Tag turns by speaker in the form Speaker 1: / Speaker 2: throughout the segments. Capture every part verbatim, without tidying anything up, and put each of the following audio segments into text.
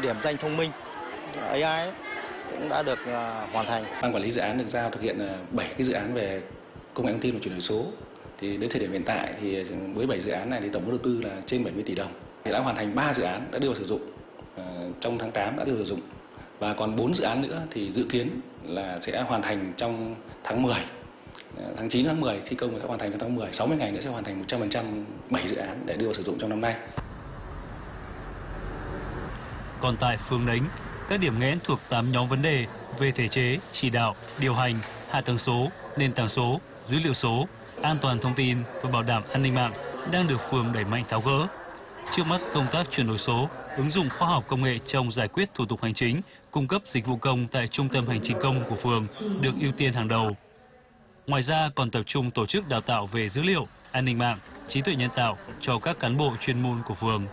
Speaker 1: điểm danh thông minh a i ấy, cũng đã được hoàn thành.
Speaker 2: Ban quản lý dự án được giao thực hiện bảy cái dự án về công nghệ thông tin và chuyển đổi số. Thì đến thời điểm hiện tại thì với bảy dự án này thì tổng vốn đầu tư là trên bảy mươi tỷ đồng. Thì đã hoàn thành ba dự án đã đưa vào sử dụng, trong tháng tám đã đưa vào sử dụng. Và còn bốn dự án nữa thì dự kiến là sẽ hoàn thành trong tháng mười. Tháng chín, tháng mười thi công sẽ hoàn thành trong tháng mười, sáu mươi ngày nữa sẽ hoàn thành một trăm phần trăm bảy dự án để đưa vào sử dụng trong năm nay.
Speaker 3: Còn tại phường Nánh, các điểm nghẽn thuộc tám nhóm vấn đề về thể chế, chỉ đạo, điều hành, hạ tầng số, nền tảng số, dữ liệu số, an toàn thông tin và bảo đảm an ninh mạng đang được phường đẩy mạnh tháo gỡ. Trước mắt, công tác chuyển đổi số, ứng dụng khoa học công nghệ trong giải quyết thủ tục hành chính, cung cấp dịch vụ công tại trung tâm hành chính công của phường được ưu tiên hàng đầu. Ngoài ra còn tập trung tổ chức đào tạo về dữ liệu, an ninh mạng, trí tuệ nhân tạo cho các cán bộ chuyên môn của phường.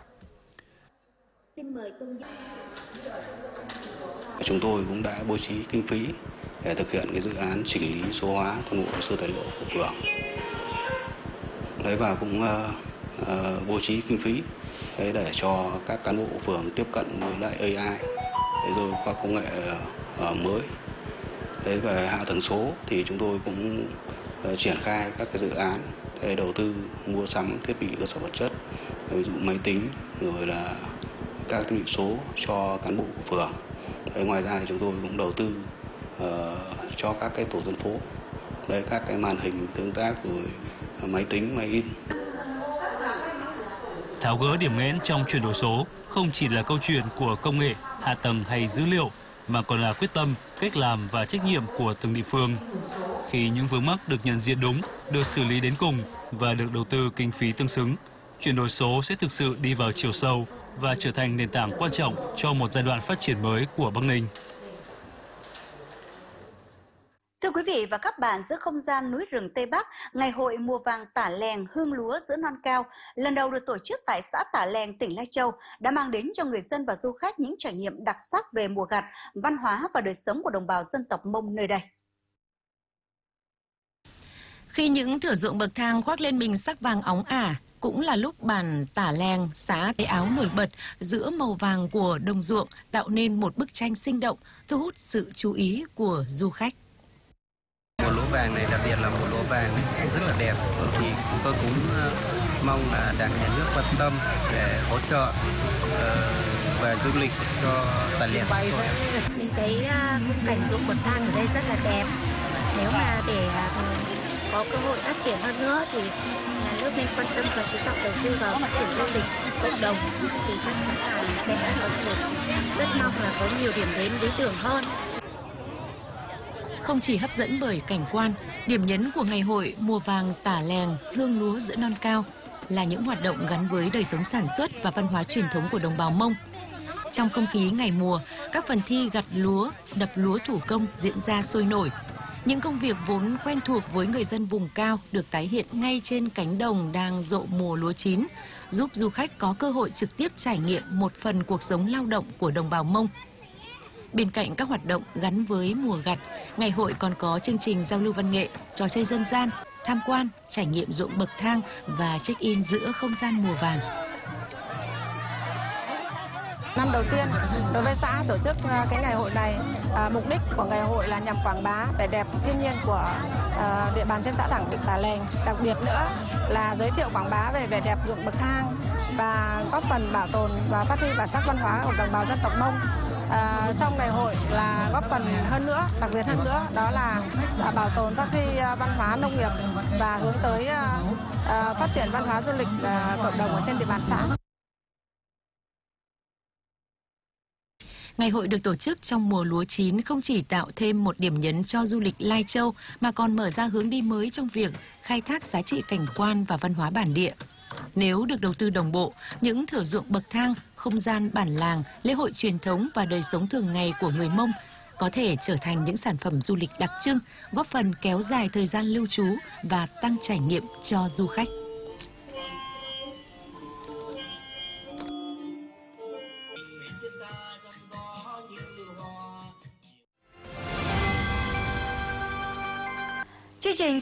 Speaker 4: Chúng tôi cũng đã bố trí kinh phí để thực hiện cái dự án chỉnh lý số hóa toàn bộ hồ sơ tài liệu của phường. Đấy, và cũng uh, uh, bố trí kinh phí đấy để cho các cán bộ phường tiếp cận với lại a i, đấy, rồi qua công nghệ uh, mới. Đấy, về hạ tầng số thì chúng tôi cũng uh, triển khai các cái dự án để đầu tư mua sắm thiết bị cơ sở vật chất, ví dụ máy tính rồi là các thiết bị số cho cán bộ của phường. Đấy, ngoài ra thì chúng tôi cũng đầu tư uh, cho các cái tổ dân phố, đấy, các cái màn hình tương tác rồi máy tính, máy in.
Speaker 3: Tháo gỡ điểm nghẽn trong chuyển đổi số không chỉ là câu chuyện của công nghệ, hạ tầng hay dữ liệu, mà còn là quyết tâm, cách làm và trách nhiệm của từng địa phương. Khi những vướng mắc được nhận diện đúng, được xử lý đến cùng và được đầu tư kinh phí tương xứng, chuyển đổi số sẽ thực sự đi vào chiều sâu và trở thành nền tảng quan trọng cho một giai đoạn phát triển mới của Bắc Ninh.
Speaker 5: Thưa quý vị và các bạn, giữa không gian núi rừng Tây Bắc, Ngày hội mùa vàng Tả Lèng hương lúa giữa non cao lần đầu được tổ chức tại xã Tả Lèng, tỉnh Lai Châu đã mang đến cho người dân và du khách những trải nghiệm đặc sắc về mùa gặt, văn hóa và đời sống của đồng bào dân tộc Mông nơi đây.
Speaker 6: Khi những thửa ruộng bậc thang khoác lên mình sắc vàng óng ả, cũng là lúc bản Tả Lèng, xã cái áo nổi bật giữa màu vàng của đồng ruộng tạo nên một bức tranh sinh động, thu hút sự chú ý của du khách.
Speaker 7: Mùa lúa vàng này đặc biệt là mùa lúa vàng rất là đẹp, thì tôi cũng mong là Đảng, Nhà nước quan tâm để hỗ trợ về du lịch cho Tả Lèng.
Speaker 8: Những cái khung cảnh ruộng bậc thang ở đây rất là đẹp. Nếu mà để có cơ hội phát triển hơn nữa thì nhà nước nên quan tâm và chú trọng đầu tư vào phát triển du lịch cộng đồng, thì chắc chắn là sẽ có được, rất mong là có nhiều điểm đến lý tưởng hơn.
Speaker 6: Không chỉ hấp dẫn bởi cảnh quan, điểm nhấn của ngày hội mùa vàng Tả Lèng hương lúa giữa non cao là những hoạt động gắn với đời sống sản xuất và văn hóa truyền thống của đồng bào Mông. Trong không khí ngày mùa, các phần thi gặt lúa, đập lúa thủ công diễn ra sôi nổi. Những công việc vốn quen thuộc với người dân vùng cao được tái hiện ngay trên cánh đồng đang rộ mùa lúa chín, giúp du khách có cơ hội trực tiếp trải nghiệm một phần cuộc sống lao động của đồng bào Mông. Bên cạnh các hoạt động gắn với mùa gặt, ngày hội còn có chương trình giao lưu văn nghệ, trò chơi dân gian, tham quan, trải nghiệm ruộng bậc thang và check-in giữa không gian mùa vàng.
Speaker 9: Năm đầu tiên, đối với xã tổ chức cái ngày hội này, à, mục đích của ngày hội là nhằm quảng bá vẻ đẹp thiên nhiên của à, địa bàn trên xã Đảng Tả Lèng. Đặc biệt nữa là giới thiệu quảng bá về vẻ đẹp ruộng bậc thang và góp phần bảo tồn và phát huy bản sắc văn hóa của đồng bào dân tộc Mông. À, trong ngày hội là góp phần hơn nữa, đặc biệt hơn nữa đó là à, bảo tồn phát huy à, văn hóa nông nghiệp và hướng tới à, à, phát triển văn hóa du lịch à, cộng đồng ở trên địa bàn xã.
Speaker 6: Ngày hội được tổ chức trong mùa lúa chín không chỉ tạo thêm một điểm nhấn cho du lịch Lai Châu mà còn mở ra hướng đi mới trong việc khai thác giá trị cảnh quan và văn hóa bản địa. Nếu được đầu tư đồng bộ, những thửa ruộng bậc thang, không gian bản làng, lễ hội truyền thống và đời sống thường ngày của người Mông có thể trở thành những sản phẩm du lịch đặc trưng, góp phần kéo dài thời gian lưu trú và tăng trải nghiệm cho du khách.